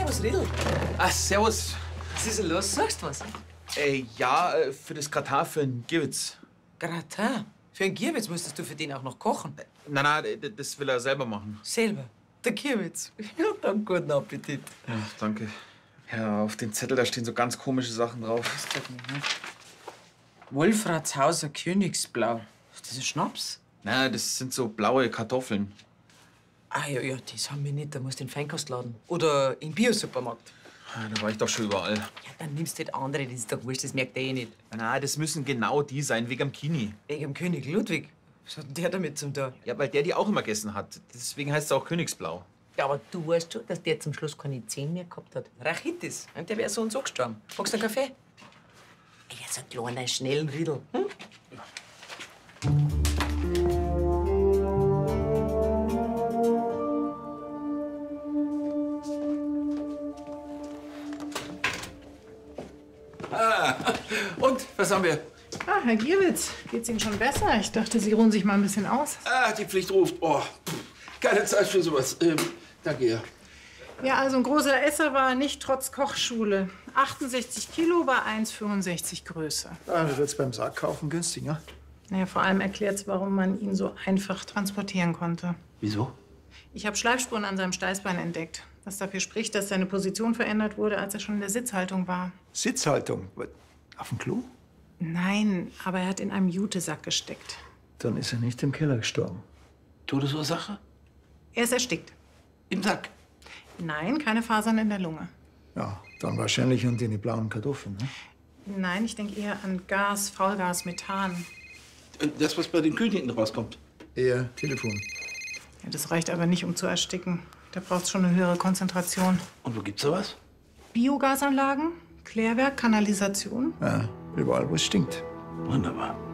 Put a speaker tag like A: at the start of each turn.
A: Servus, Riedl.
B: Ah, servus.
A: Was ist denn los? Sagst du was?
B: Ja, für das Gratin für den Gierwitz.
A: Gratin? Für einen Gierwitz musstest du für den auch noch kochen.
B: Nein, das will er selber machen.
A: Selber? Der Gierwitz? Ja, dann guten Appetit.
B: Ja, danke. Ja, auf dem Zettel, da stehen so ganz komische Sachen drauf.
A: Das geht nicht, ne? Wolfratshauser Königsblau. Das ist Schnaps?
B: Na, das sind so blaue Kartoffeln.
A: Ah, ja, das haben wir nicht. Da musst du in den Feinkostladen. Oder im Biosupermarkt.
B: Ah, da war ich doch schon überall.
A: Ja, dann nimmst du halt andere. Das ist doch wurscht, das merkt er eh nicht.
B: Na, das müssen genau die sein, wegen am Kini.
A: Wegen dem König Ludwig. Was hat denn der damit zum tun?
B: Ja, weil der die auch immer gegessen hat. Deswegen heißt es auch Königsblau.
A: Ja, aber du weißt schon, dass der zum Schluss keine Zähne mehr gehabt hat. Rachitis. Und der wäre so und so gestorben. Magst du einen Kaffee? Ja, so ein kleiner, schnellen Riedl. Hm?
C: Und, was haben wir?
D: Ah, Herr Gierwitz, geht's Ihnen schon besser? Ich dachte, Sie ruhen sich mal ein bisschen aus.
C: Ah, die Pflicht ruft. Oh, keine Zeit für sowas. Danke, ja.
D: Ja, also ein großer Esser war er nicht, trotz Kochschule. 68 Kilo bei 1,65 Größe.
E: Ja, da wird's beim Sargkaufen günstiger.
D: Naja, vor allem erklärt's, warum man ihn so einfach transportieren konnte.
C: Wieso?
D: Ich habe Schleifspuren an seinem Steißbein entdeckt, was dafür spricht, dass seine Position verändert wurde, als er schon in der Sitzhaltung war.
E: Sitzhaltung? Auf dem Klo?
D: Nein, aber er hat in einem Jutesack gesteckt.
E: Dann ist er nicht im Keller gestorben.
C: Todesursache?
D: Er ist erstickt.
C: Im Sack.
D: Nein, keine Fasern in der Lunge.
E: Ja, dann wahrscheinlich an die blauen Kartoffeln, ne?
D: Nein, ich denke eher an Gas, Faulgas, Methan.
C: Das, was bei den Königen rauskommt.
E: Eher Telefon.
D: Ja, das reicht aber nicht, um zu ersticken. Da braucht es schon eine höhere Konzentration.
C: Und wo gibt's sowas?
D: Biogasanlagen, Klärwerk, Kanalisation.
E: Ja, überall, wo es stinkt.
C: Wunderbar.